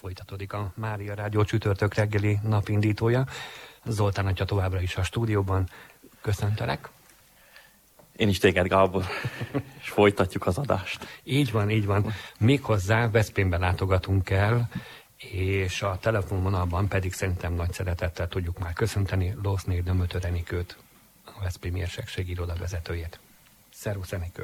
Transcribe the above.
Folytatódik a Mária Rádió csütörtök reggeli napindítója. Zoltán atya továbbra is a stúdióban. Köszöntelek. Én is téged, Gábor, és folytatjuk az adást. Így van, így van. Méghozzá Veszprémben látogatunk el, és a telefonvonalban pedig szerintem nagy szeretettel tudjuk már köszönteni Loszné Dömötör Enikőt, a Veszprémi Érsekség iroda vezetőjét. Szervusz, Enikő!